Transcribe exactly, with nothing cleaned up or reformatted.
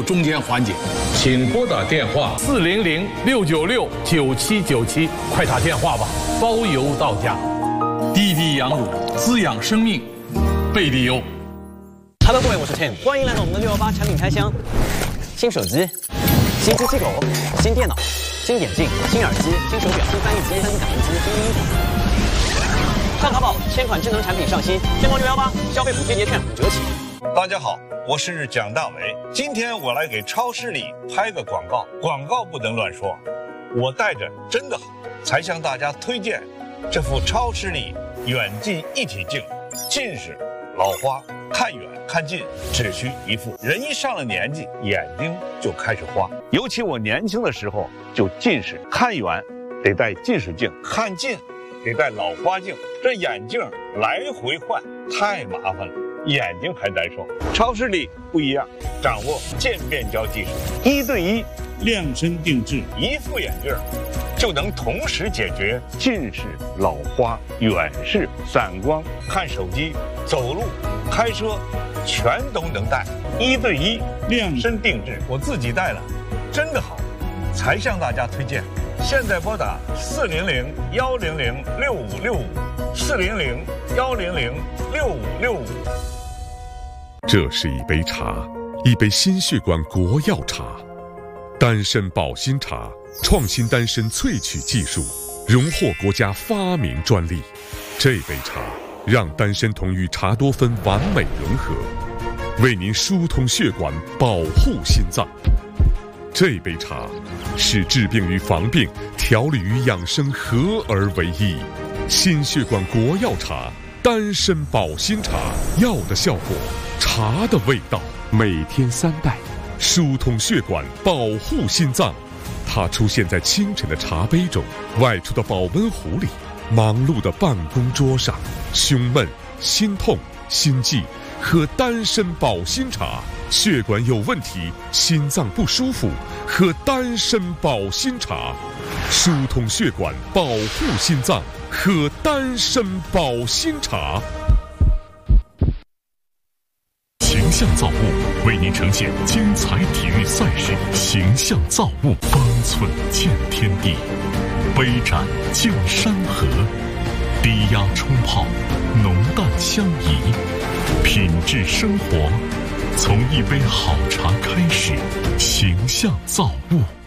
有中间环节， 请拨打电话四零零六九六九七九七，快打电话吧，包邮到家。滴滴羊乳滋养生命，贝利优。 Hello， 各位，我是 Tim， 欢迎来到我们的六幺八产品开箱。新手机、新机器狗、新电脑、新眼镜、新耳机、新手表、新翻译机、三 D 打印机、新衣服。上淘宝，千款智能产品上新，天猫六幺八消费补贴节券五折起。 大家好，我是蒋大为，今天我来给超视力拍个广告，广告不能乱说，我戴着真的好，才向大家推荐这副超视力远近一体镜，近视、老花、看远看近只需一副。人一上了年纪，眼睛就开始花，尤其我年轻的时候就近视，看远得戴近视镜，看近得戴老花镜，这眼镜来回换太麻烦了，眼睛还难受。超视力不一样，掌握渐变焦技术，一对一量身定制，一副眼镜就能同时解决近视、老花、远视、散光，看手机、走路、开车全都能戴，一对一量身定制，我自己戴了真的好，才向大家推荐。现在拨打四零零幺零零六五六五，四零零幺零零六五六五。 这是一杯茶，一杯心血管国药茶，丹参保心茶，创新丹参萃取技术，荣获国家发明专利。这杯茶让丹参酮与茶多酚完美融合，为您疏通血管，保护心脏。这杯茶使治病与防病、调理与养生合而为一。心血管国药茶，丹参保心茶，药的效果，茶的味道，每天三袋，疏通血管，保护心脏。它出现在清晨的茶杯中，外出的保温壶里，忙碌的办公桌上。胸闷、心痛、心悸，喝丹参保心茶。血管有问题，心脏不舒服，喝丹参保心茶。疏通血管，保护心脏，喝丹参保心茶。 形象造物为您呈现精彩体育赛事，形象造物，方寸见天地，杯盏见山河，低压冲泡，浓淡相宜，品质生活，从一杯好茶开始。形象造物。